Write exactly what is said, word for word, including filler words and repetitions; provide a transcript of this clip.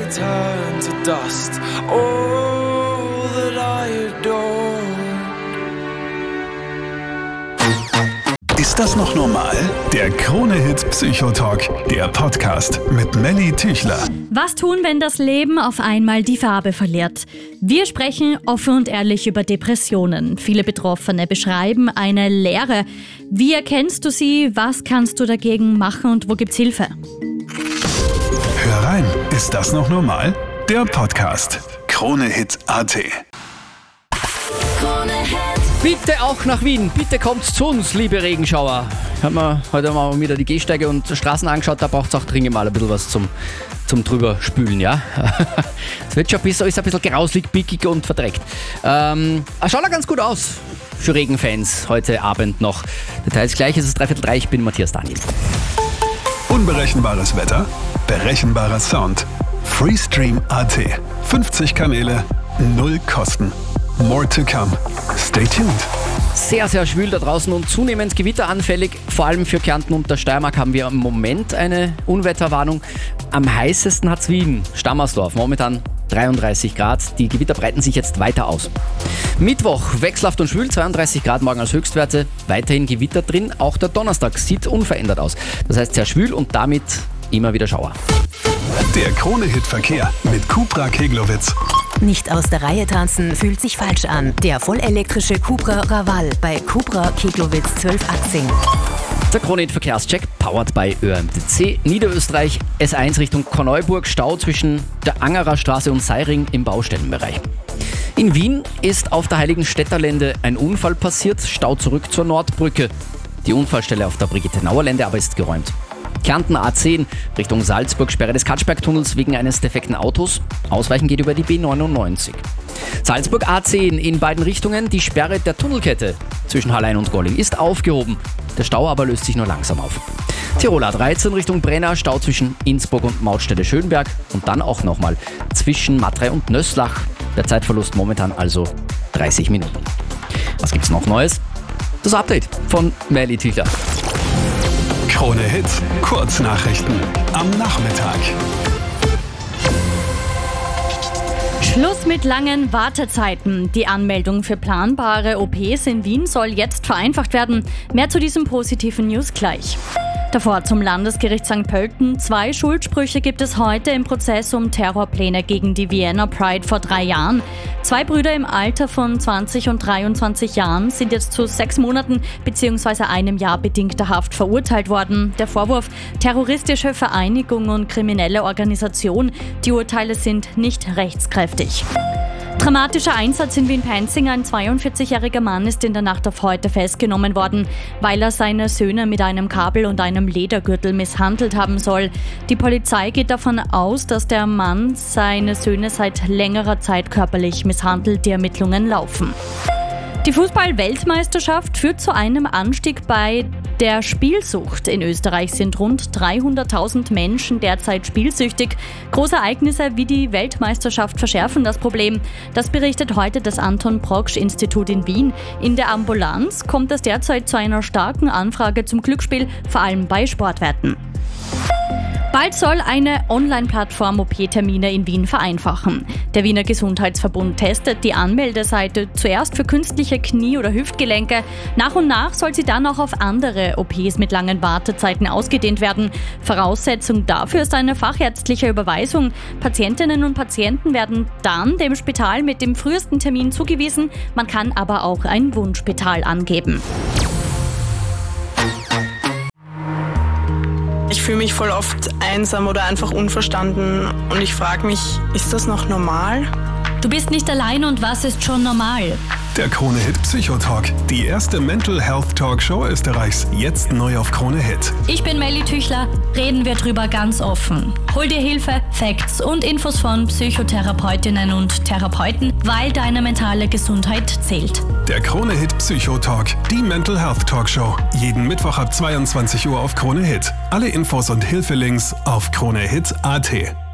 turn to dust. All that I adore. Ist das noch normal? Der Krone-Hit Psychotalk, der Podcast mit Melly Tüchler. Was tun, wenn das Leben auf einmal die Farbe verliert? Wir sprechen offen und ehrlich über Depressionen. Viele Betroffene beschreiben eine Leere. Wie erkennst du sie? Was kannst du dagegen machen und wo gibt's Hilfe? Hör rein, ist das noch normal? Der Podcast. Krone-Hit Punkt a t. Bitte auch nach Wien, bitte kommt zu uns, liebe Regenschauer. Ich habe mir heute mal wieder die Gehsteige und Straßen angeschaut, da braucht es auch dringend mal ein bisschen was zum, zum drüber spülen, ja. Es wird schon ein bisschen, ist ein bisschen grauslig, pickig und verdreckt. Ähm, schaut ja ganz gut aus für Regenfans heute Abend noch. Details gleich, es ist dreiviertel drei, ich bin Matthias Daniel. Unberechenbares Wetter, berechenbarer Sound. Freestream Punkt a t. fünfzig Kanäle, null Kosten. More to come. Stay tuned. Sehr, sehr schwül da draußen und zunehmend gewitteranfällig. Vor allem für Kärnten und der Steiermark haben wir im Moment eine Unwetterwarnung. Am heißesten hat's Wien, Stammersdorf. Momentan dreiunddreißig Grad. Die Gewitter breiten sich jetzt weiter aus. Mittwoch wechselhaft und schwül, zweiunddreißig Grad morgen als Höchstwerte. Weiterhin Gewitter drin. Auch der Donnerstag sieht unverändert aus. Das heißt sehr schwül und damit immer wieder Schauer. Der Krone-Hit-Verkehr mit Cupra Keglowitz. Nicht aus der Reihe tanzen fühlt sich falsch an. Der vollelektrische Cupra Raval bei Cupra Keglowitz zwölf achtzehn. Der Krone-Hit-Verkehrscheck powered by Ö M T C. Niederösterreich S eins Richtung Korneuburg, Stau zwischen der Angerer Straße und Seiring im Baustellenbereich. In Wien ist auf der Heiligenstädter-Lände ein Unfall passiert, Stau zurück zur Nordbrücke. Die Unfallstelle auf der Brigitte-Nauer-Lände aber ist geräumt. Kärnten A zehn Richtung Salzburg, Sperre des Katschbergtunnels wegen eines defekten Autos. Ausweichen geht über die B neunundneunzig. Salzburg A zehn in beiden Richtungen. Die Sperre der Tunnelkette zwischen Hallein und Golling ist aufgehoben. Der Stau aber löst sich nur langsam auf. Tirol A dreizehn Richtung Brenner, Stau zwischen Innsbruck und Mautstelle Schönberg und dann auch nochmal zwischen Matrei und Nösslach. Der Zeitverlust momentan also dreißig Minuten. Was gibt's noch Neues? Das Update von Melly Tüchler. Krone-Hit, Kurznachrichten am Nachmittag. Schluss mit langen Wartezeiten. Die Anmeldung für planbare O Ps in Wien soll jetzt vereinfacht werden. Mehr zu diesem positiven News gleich. Davor zum Landesgericht Sankt Pölten. Zwei Schuldsprüche gibt es heute im Prozess um Terrorpläne gegen die Vienna Pride vor drei Jahren. Zwei Brüder im Alter von zwanzig und dreiundzwanzig Jahren sind jetzt zu sechs Monaten bzw. einem Jahr bedingter Haft verurteilt worden. Der Vorwurf: terroristische Vereinigung und kriminelle Organisation. Die Urteile sind nicht rechtskräftig. Dramatischer Einsatz in Wien-Penzing. Ein zweiundvierzigjähriger Mann ist in der Nacht auf heute festgenommen worden, weil er seine Söhne mit einem Kabel und einem Ledergürtel misshandelt haben soll. Die Polizei geht davon aus, dass der Mann seine Söhne seit längerer Zeit körperlich misshandelt. Die Ermittlungen laufen. Die Fußball-Weltmeisterschaft führt zu einem Anstieg bei der Spielsucht. In Österreich sind rund dreihunderttausend Menschen derzeit spielsüchtig. Großereignisse wie die Weltmeisterschaft verschärfen das Problem. Das berichtet heute das Anton-Proksch-Institut in Wien. In der Ambulanz kommt es derzeit zu einer starken Anfrage zum Glücksspiel, vor allem bei Sportwetten. Bald soll eine Online-Plattform O P-Termine in Wien vereinfachen. Der Wiener Gesundheitsverbund testet die Anmeldeseite zuerst für künstliche Knie- oder Hüftgelenke. Nach und nach soll sie dann auch auf andere O Ps mit langen Wartezeiten ausgedehnt werden. Voraussetzung dafür ist eine fachärztliche Überweisung. Patientinnen und Patienten werden dann dem Spital mit dem frühesten Termin zugewiesen. Man kann aber auch ein Wunschspital angeben. Ich fühle mich voll oft einsam oder einfach unverstanden und ich frage mich, ist das noch normal? Du bist nicht allein und was ist schon normal? Der Krone-Hit Psychotalk, die erste Mental Health Talkshow Österreichs, jetzt neu auf Krone-Hit. Ich bin Melly Tüchler, reden wir drüber ganz offen. Hol dir Hilfe, Facts und Infos von Psychotherapeutinnen und Therapeuten, weil deine mentale Gesundheit zählt. Der Krone-Hit Psychotalk, die Mental Health Talkshow, jeden Mittwoch ab zweiundzwanzig Uhr auf Krone-Hit. Alle Infos und Hilfelinks auf Kronehit Punkt a t.